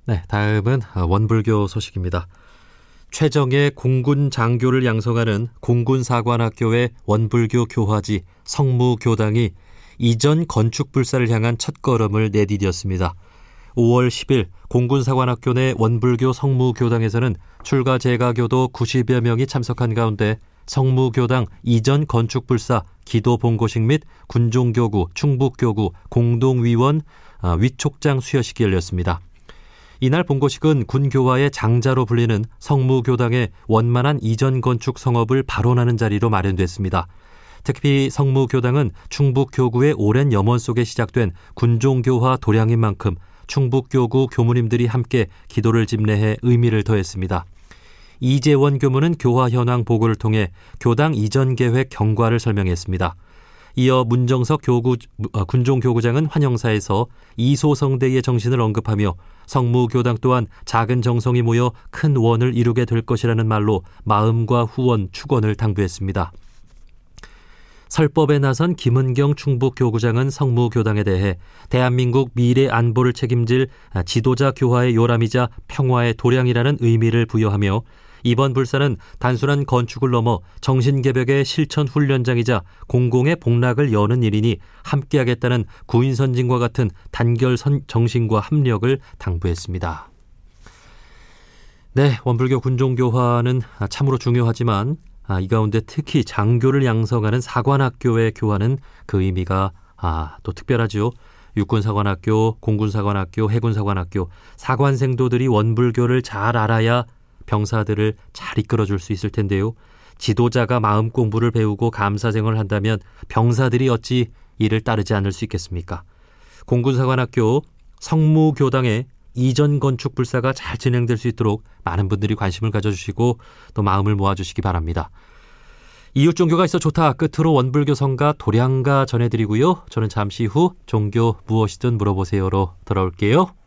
네, 다음은 원불교 소식입니다. 최정예 공군 장교를 양성하는 공군사관학교의 원불교 교화지 성무교당이 이전 건축불사를 향한 첫걸음을 내디뎠습니다. 5월 10일 공군사관학교 내 원불교 성무교당에서는 출가 재가교도 90여 명이 참석한 가운데 성무교당 이전 건축불사 기도 본고식 및 군종교구, 충북교구 공동위원 위촉장 수여식이 열렸습니다. 이날 본고식은 군교화의 장자로 불리는 성무교당의 원만한 이전 건축 성업을 발언하는 자리로 마련됐습니다. 특히 성무교당은 충북교구의 오랜 염원 속에 시작된 군종교화 도량인 만큼 충북교구 교무님들이 함께 기도를 집례해 의미를 더했습니다. 이재원 교무는 교화 현황 보고를 통해 교당 이전 계획 경과를 설명했습니다. 이어 문정석 군종교구장은 환영사에서 이소성대의 정신을 언급하며 성무교당 또한 작은 정성이 모여 큰 원을 이루게 될 것이라는 말로 마음과 후원, 축원을 당부했습니다. 설법에 나선 김은경 충북교구장은 성무교당에 대해 대한민국 미래 안보를 책임질 지도자 교화의 요람이자 평화의 도량이라는 의미를 부여하며 이번 불사는 단순한 건축을 넘어 정신개벽의 실천 훈련장이자 공공의 복락을 여는 일이니 함께하겠다는 구인선진과 같은 단결 정신과 합력을 당부했습니다. 네, 원불교 군종교화는 참으로 중요하지만 이 가운데 특히 장교를 양성하는 사관학교의 교화는 그 의미가 또 특별하죠. 육군사관학교, 공군사관학교, 해군사관학교, 사관생도들이 원불교를 잘 알아야 병사들을 잘 이끌어줄 수 있을 텐데요. 지도자가 마음 공부를 배우고 감사생활을 한다면 병사들이 어찌 이를 따르지 않을 수 있겠습니까? 공군사관학교 성무교당의 이전 건축 불사가 잘 진행될 수 있도록 많은 분들이 관심을 가져주시고 또 마음을 모아주시기 바랍니다. 이웃 종교가 있어 좋다. 끝으로 원불교 성가 도량가 전해드리고요. 저는 잠시 후 종교 무엇이든 물어보세요로 돌아올게요.